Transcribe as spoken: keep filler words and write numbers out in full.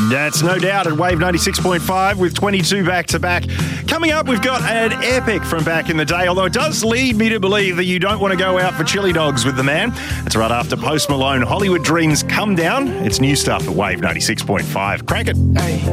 That's no doubt at Wave ninety-six point five with twenty-two back-to-back. Coming up, we've got an epic from back in the day, although it does lead me to believe that you don't want to go out for chili dogs with the man. It's right after Post Malone, Hollywood Dreams Come Down. It's new stuff at Wave ninety-six point five. Crank it. Hey.